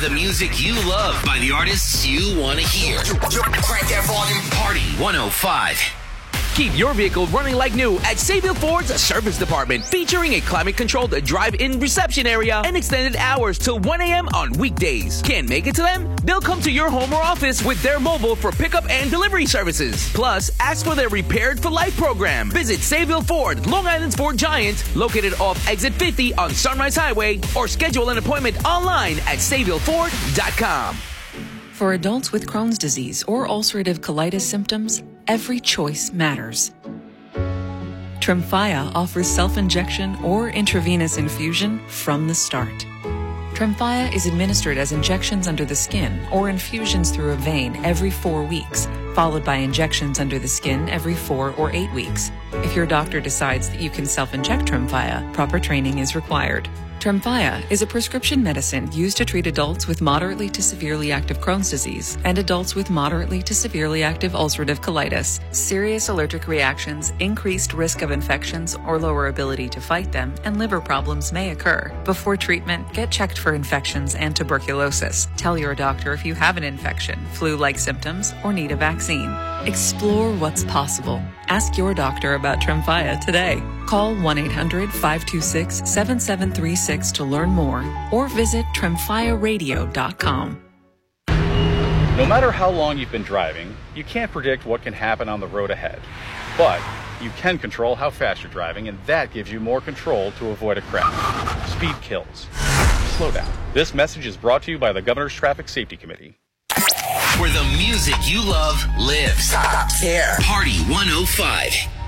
the music you love by the artists you want to hear. Crank that volume. Party 105. Keep your vehicle running like new at Sayville Ford's Service Department, featuring a climate-controlled drive-in reception area and extended hours till 1 a.m. on weekdays. Can't make it to them? They'll come to your home or office with their mobile for pickup and delivery services. Plus, ask for their Repaired for Life program. Visit Sayville Ford, Long Island's Ford Giant, located off Exit 50 on Sunrise Highway, or schedule an appointment online at SayvilleFord.com. For adults with Crohn's disease or ulcerative colitis symptoms, every choice matters. Tremfya offers self-injection or intravenous infusion from the start. Tremfya is administered as injections under the skin or infusions through a vein every 4 weeks, followed by injections under the skin every 4 or 8 weeks. If your doctor decides that you can self-inject Tremfya, proper training is required. Tremfya is a prescription medicine used to treat adults with moderately to severely active Crohn's disease and adults with moderately to severely active ulcerative colitis. Serious allergic reactions, increased risk of infections or lower ability to fight them, and liver problems may occur. Before treatment, get checked for infections and tuberculosis. Tell your doctor if you have an infection, flu-like symptoms, or need a vaccine. Explore what's possible. Ask your doctor about Tremfya today. Call 1-800-526-7736 to learn more or visit tremfyaradio.com. No matter how long you've been driving, you can't predict what can happen on the road ahead. But you can control how fast you're driving, and that gives you more control to avoid a crash. Speed kills. Slow down. This message is brought to you by the Governor's Traffic Safety Committee. Where the music you love lives. Here. Party 105.